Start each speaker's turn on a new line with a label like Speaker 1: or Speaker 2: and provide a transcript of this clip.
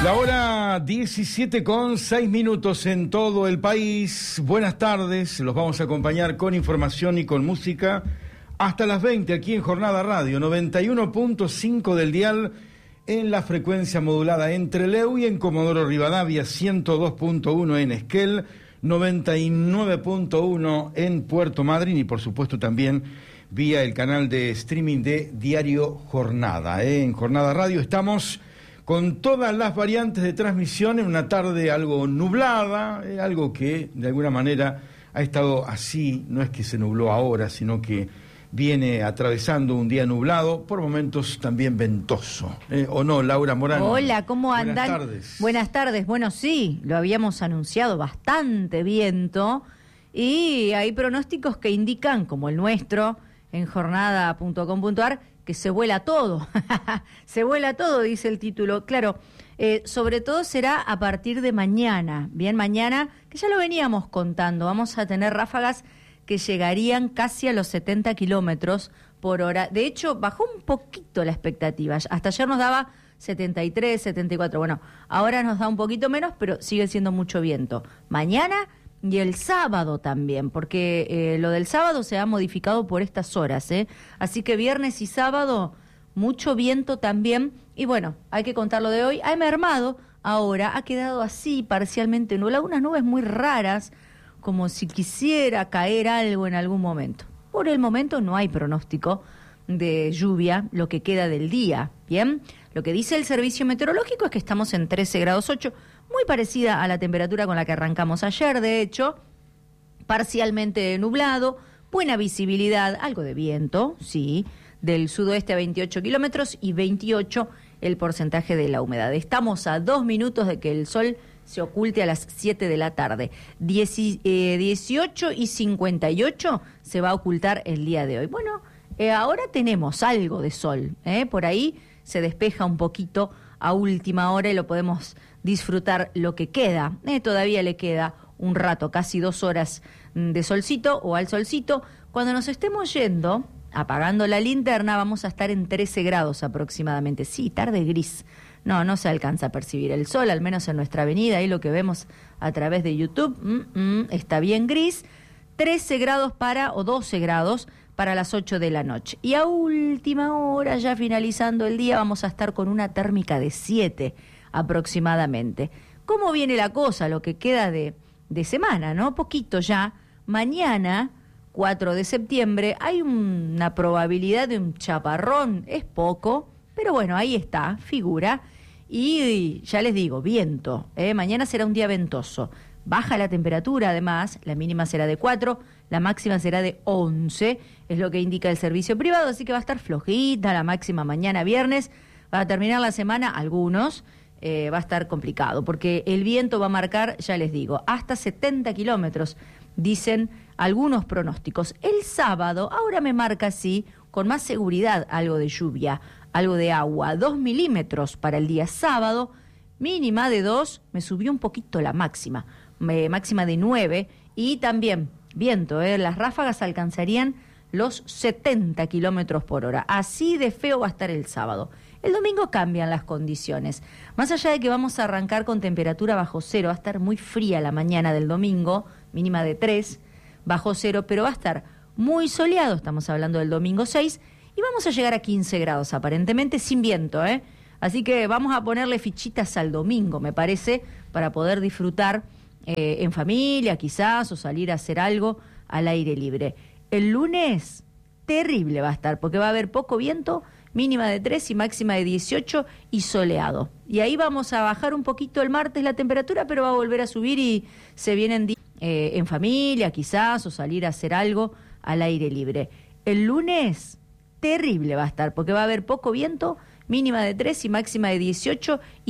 Speaker 1: La hora 17:06 en todo el país. Buenas tardes, los vamos a acompañar con información y con música hasta las 20 aquí en Jornada Radio, 91.5 del dial en la frecuencia modulada en Trelew y en Comodoro Rivadavia, 102.1 en Esquel, 99.1 en Puerto Madryn y por supuesto también vía el canal de streaming de Diario Jornada. En Jornada Radio estamos con todas las variantes de transmisión en una tarde algo nublada, algo que de alguna manera ha estado así, no es que se nubló ahora, sino que viene atravesando un día nublado, por momentos también ventoso. ¿O no, Laura Morano?
Speaker 2: Hola, ¿cómo andan?
Speaker 1: Buenas tardes.
Speaker 2: Buenas tardes. Bueno, sí, lo habíamos anunciado, bastante viento, y hay pronósticos que indican, como el nuestro, en jornada.com.ar, que se vuela todo. Se vuela todo, dice el título. Claro, sobre todo será a partir de mañana. Bien, mañana, que ya lo veníamos contando, vamos a tener ráfagas que llegarían casi a los 70 kilómetros por hora. De hecho, bajó un poquito la expectativa. Hasta ayer nos daba 73, 74. Bueno, ahora nos da un poquito menos, pero sigue siendo mucho viento. Mañana y el sábado también, porque lo del sábado se ha modificado por estas horas, así que viernes y sábado mucho viento también, y bueno, hay que contar lo de hoy. Ha mermado ahora, ha quedado así parcialmente nublado, unas nubes muy raras, como si quisiera caer algo en algún momento. Por el momento no hay pronóstico de lluvia, lo que queda del día, ¿bien? Lo que dice el servicio meteorológico es que estamos en 13 grados 8, muy parecida a la temperatura con la que arrancamos ayer, de hecho, parcialmente nublado, buena visibilidad, algo de viento, sí, del sudoeste a 28 kilómetros y 28 el porcentaje de la humedad. Estamos a 2 minutos de que el sol se oculte a las 7 de la tarde. 18:58 se va a ocultar el día de hoy. Bueno, ahora tenemos algo de sol, por ahí se despeja un poquito a última hora y lo podemos disfrutar lo que queda. Todavía le queda un rato, casi 2 horas de solcito o al solcito. Cuando nos estemos yendo, apagando la linterna, vamos a estar en 13 grados aproximadamente. Sí, tarde gris. No se alcanza a percibir el sol, al menos en nuestra avenida, ahí lo que vemos a través de YouTube, está bien gris. 13 grados o 12 grados para las 8 de la noche. Y a última hora, ya finalizando el día, vamos a estar con una térmica de 7 aproximadamente. ¿Cómo viene la cosa, lo que queda de semana, no? Poquito ya. Mañana, 4 de septiembre, hay una probabilidad de un chaparrón, es poco, pero bueno, ahí está, figura. Y ya les digo, viento, mañana será un día ventoso. Baja la temperatura, además, la mínima será de 4, la máxima será de 11, es lo que indica el servicio privado, así que va a estar flojita la máxima mañana viernes. Va a terminar la semana, algunos, va a estar complicado, porque el viento va a marcar, ya les digo, hasta 70 kilómetros, dicen algunos pronósticos. El sábado, ahora me marca así, con más seguridad, algo de lluvia, algo de agua, 2 milímetros para el día sábado, mínima de 2, me subió un poquito la máxima de 9, y también viento, las ráfagas alcanzarían los 70 kilómetros por hora. Así de feo va a estar el sábado. El domingo cambian las condiciones. Más allá de que vamos a arrancar con temperatura bajo cero, va a estar muy fría la mañana del domingo, mínima de 3, bajo cero, pero va a estar muy soleado, estamos hablando del domingo 6, y vamos a llegar a 15 grados aparentemente, sin viento, Así que vamos a ponerle fichitas al domingo, me parece, para poder disfrutar en familia quizás, o salir a hacer algo al aire libre. El lunes, terrible va a estar, porque va a haber poco viento, mínima de 3 y máxima de 18 y soleado. Y ahí vamos a bajar un poquito el martes la temperatura, pero va a volver a subir y se vienen en familia quizás, o salir a hacer algo al aire libre. El lunes, terrible va a estar, porque va a haber poco viento, mínima de 3 y máxima de 18